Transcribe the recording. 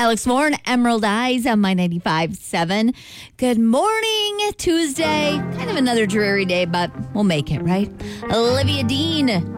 Alex Warren, Emerald Eyes on my 95.7. Good morning, Tuesday. Kind of another dreary day, but we'll make it, right? Olivia Dean,